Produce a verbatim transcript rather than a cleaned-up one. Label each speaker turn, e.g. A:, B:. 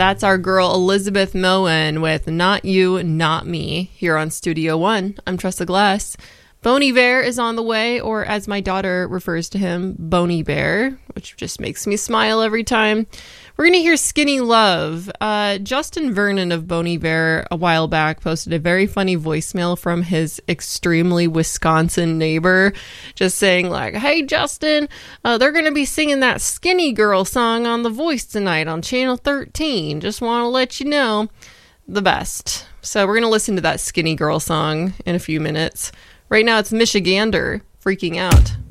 A: That's our girl Elizabeth Moen with Not You, Not Me here on Studio One. I'm Tressa Glass. Bon Iver is on the way, or as my daughter refers to him, Boney Bear, which just makes me smile every time. We're going to hear Skinny Love. Uh, Justin Vernon of Bon Iver a while back posted a very funny voicemail from his extremely Wisconsin neighbor, just saying like, hey, Justin, uh, they're going to be singing that Skinny Girl song on The Voice tonight on Channel thirteen. Just want to let you know. The best. So we're going to listen to that Skinny Girl song in a few minutes. Right now it's Michigander, Freaking Out.